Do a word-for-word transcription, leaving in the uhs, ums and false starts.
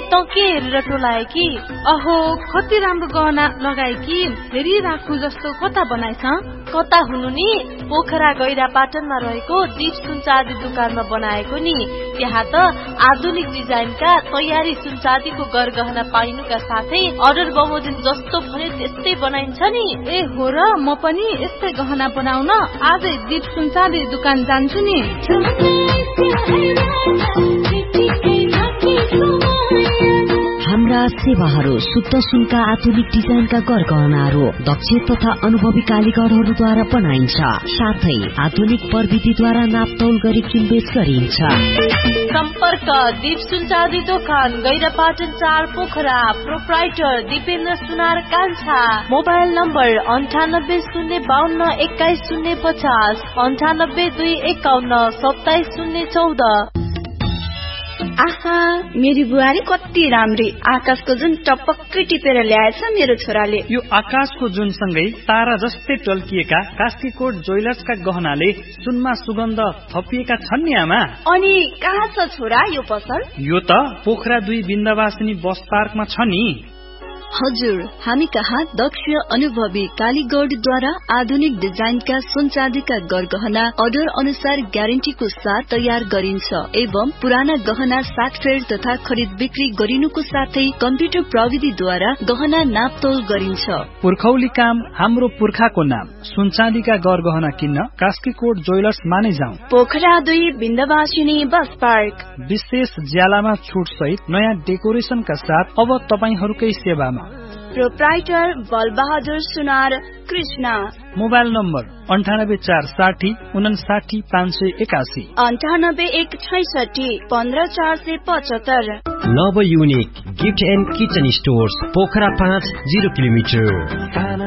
त के हेरेर टोलाए कि? अहो कति राम्रो गहना लगाए कि, हेरी राखु जस्तो कता बनाइछ? कता हुनु नि, पोखरा गैरा पाटनमा रहेको दीप सुनचाँदी दुकानमा बनाएको नि। त्यहाँ त आधुनिक डिजाइनका तयारी सुनचाँदीको गरगहना पाइनुका साथै अर्डर बमोजिम जस्तो भने त्यस्तै बनाइन्छ नि। ए हो र, म पनि यस्तै गहना बनाउन आजै दीप सुनचाँदी दुकान जान्छु नि। हाम्रा सेवाहरू शुद्ध सुनका आधुनिक डिजाइनका गरगहनाहरू दक्ष तथा अनुभवी कारीगरहरूद्वारा बनाइन्छ। साथै आधुनिक प्रविधिद्वारा नापतौल गरी किनबेच गरिन्छ। सम्पर्क दीप सुनचाँदी दोकान गैरापाटन चार पोखरा। प्रोप्राइटर दिपेन्द्र सुनार कान्छा। मोबाइल नम्बर अन्ठानब्बे शून्य बाहन्न एक्काइस शून्य पचास अन्ठानब्बे दुई एकाउन्न सत्ताइस शून्य चौध। आहा, मेरी बुहारी कति राम्री। आकाशको जुन टपक्कै टिपेर ल्याएछ मेरो छोराले। यो आकाशको जुन सँगै तारा जस्तै टल्किएका कास्कीकोट ज्वेलर्सका गहनाले सुनमा सुगन्ध थपिएका छन् नि आमा। अनि कहाँ छ छोरा यो पसल? यो त पोखरा दुई बिन्दवासिनी बस पार्कमा छ नि। हजुर, हामी कहाँ दक्ष अनुभवी कालीगढद्वारा आधुनिक डिजाइनका सुनचाँदीका गरगहना अर्डर अनुसार ग्यारेन्टीको साथ तयार गरिन्छ एवं पुराना गहना साटफेर तथा खरिद बिक्री गरिनुको साथै कम्प्युटर प्रविधिद्वारा गहना नापतोल गरिन्छ। पुर्खौली काम हाम्रो पुर्खाको नाम। सुनचाँदीका गरगहना किन्न कास्कीकोट ज्वेलर्स माने जाउँ। पोखरा दुई बिन्दवासिनी बस पार्क। विशेष ज्यालामा छुट सहित नयाँ डेकोरेसनका साथ अब तपाईहरूकै सेवामा। प्रोप्राइटर बलबहादुर सुनार कृष्ण। मोबाइल नम्बर अन्ठानब्बे चार साठी उनासाठी पाँच सय एकासी अन्ठानब्बे एक छैसठी पन्ध्र चार सय पचहत्तर। नव unique gift and kitchen stores Pokhara पाँच जिरो किलोमिटर।